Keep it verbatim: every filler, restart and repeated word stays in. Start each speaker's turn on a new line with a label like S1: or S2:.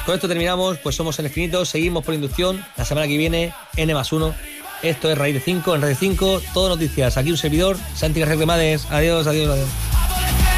S1: Con esto terminamos, pues somos en Infinito, seguimos por inducción, la semana que viene, N más uno. Esto es Raíz de cinco, en Radio cinco, todo noticias. Aquí un servidor, Santi García Cremades. Adiós, adiós, adiós.